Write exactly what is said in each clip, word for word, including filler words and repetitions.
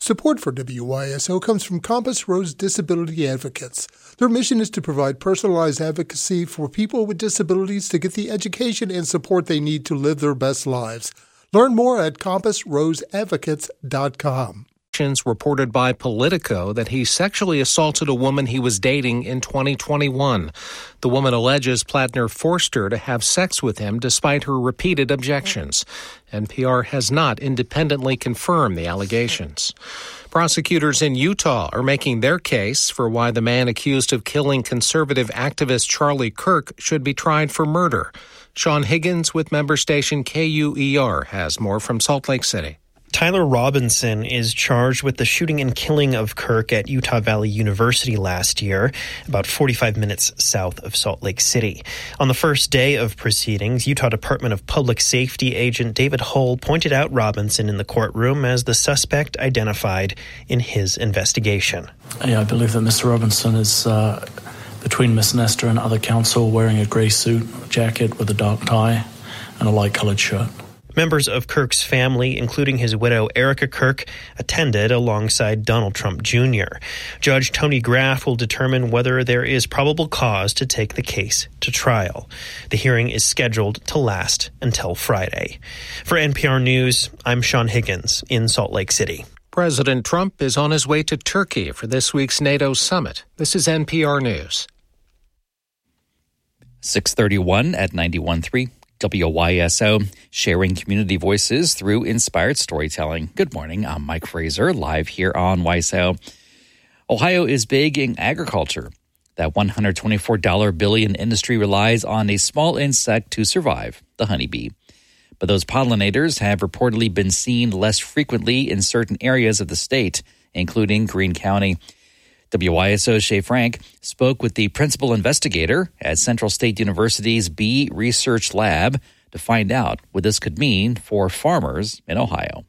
Support for W Y S O comes from Compass Rose Disability Advocates. Their mission is to provide personalized advocacy for people with disabilities to get the education and support they need to live their best lives. Learn more at compass rose advocates dot com. Reported by Politico that he sexually assaulted a woman he was dating in twenty twenty-one. The woman alleges Plattner forced her to have sex with him despite her repeated objections. N P R has not independently confirmed the allegations. Prosecutors in Utah are making their case for why the man accused of killing conservative activist Charlie Kirk should be tried for murder. Sean Higgins with member station K U E R has more from Salt Lake City. Tyler Robinson is charged with the shooting and killing of Kirk at Utah Valley University last year, about forty-five minutes south of Salt Lake City. On the first day of proceedings, Utah Department of Public Safety agent David Hull pointed out Robinson in the courtroom as the suspect identified in his investigation. Yeah, I believe that Mister Robinson is uh, between Miss Nestor and other counsel, wearing a grey suit, jacket with a dark tie, and a light-coloured shirt. Members of Kirk's family, including his widow Erica Kirk, attended alongside Donald Trump Junior Judge Tony Graff will determine whether there is probable cause to take the case to trial. The hearing is scheduled to last until Friday. For N P R News, I'm Sean Higgins in Salt Lake City. President Trump is on his way to Turkey for this week's NATO summit. This is N P R News. six thirty-one at ninety-one point three. W Y S O, sharing community voices through inspired storytelling. Good morning, I'm Mike Fraser, live here on Y S O. Ohio is big in agriculture. That one hundred twenty-four billion dollars industry relies on a small insect to survive, the honeybee. But those pollinators have reportedly been seen less frequently in certain areas of the state, including Greene County. W Y S O's Shay Frank spoke with the principal investigator at Central State University's Bee Research Lab to find out what this could mean for farmers in Ohio.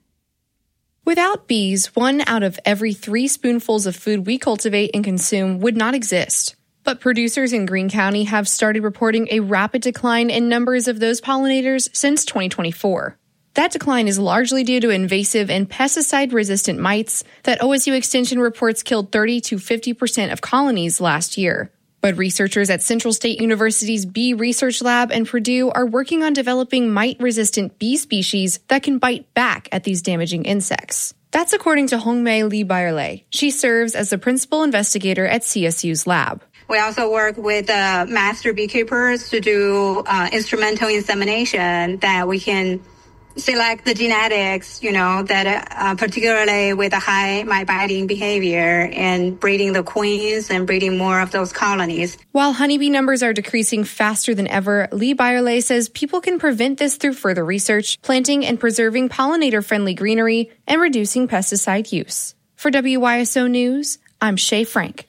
Without bees, one out of every three spoonfuls of food we cultivate and consume would not exist. But producers in Greene County have started reporting a rapid decline in numbers of those pollinators since twenty twenty-four. That decline is largely due to invasive and pesticide-resistant mites that O S U Extension reports killed thirty to fifty percent of colonies last year. But researchers at Central State University's Bee Research Lab and Purdue are working on developing mite-resistant bee species that can bite back at these damaging insects. That's according to Hongmei Lee Byerley. She serves as the principal investigator at C S U's lab. We also work with uh, master beekeepers to do uh, instrumental insemination that we can select the genetics, you know, that uh, particularly with a high mite-biting behavior and breeding the queens and breeding more of those colonies. While honeybee numbers are decreasing faster than ever, Lee Byerley says people can prevent this through further research, planting and preserving pollinator-friendly greenery, and reducing pesticide use. For W Y S O News, I'm Shay Frank.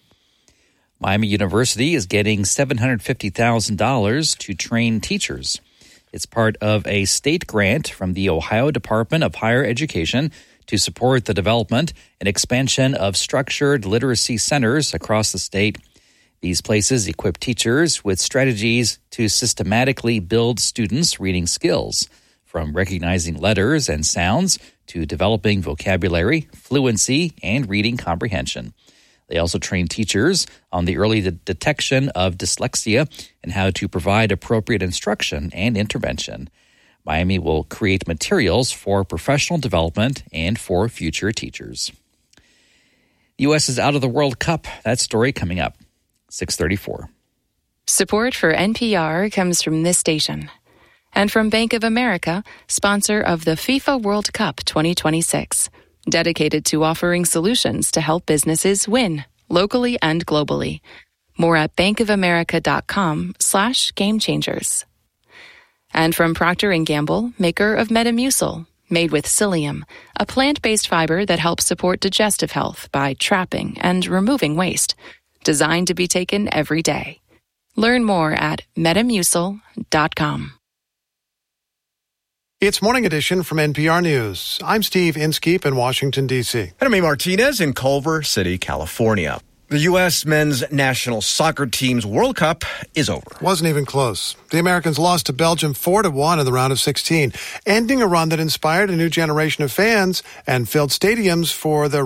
Miami University is getting seven hundred fifty thousand dollars to train teachers. It's part of a state grant from the Ohio Department of Higher Education to support the development and expansion of structured literacy centers across the state. These places equip teachers with strategies to systematically build students' reading skills, from recognizing letters and sounds to developing vocabulary, fluency, and reading comprehension. They also train teachers on the early de- detection of dyslexia and how to provide appropriate instruction and intervention. Miami will create materials for professional development and for future teachers. The U S is out of the World Cup. That story coming up. six thirty-four. Support for N P R comes from this station. And from Bank of America, sponsor of the FIFA World Cup twenty twenty-six. Dedicated to offering solutions to help businesses win, locally and globally. More at bankofamerica.com slash game changers. And from Procter and Gamble, maker of Metamucil, made with psyllium, a plant-based fiber that helps support digestive health by trapping and removing waste. Designed to be taken every day. Learn more at metamucil dot com. It's Morning Edition from N P R News. I'm Steve Inskeep in Washington, D C. And I'm A. Martinez in Culver City, California. The U S men's national soccer team's World Cup is over. Wasn't even close. The Americans lost to Belgium four to one in the round of sixteen, ending a run that inspired a new generation of fans and filled stadiums for the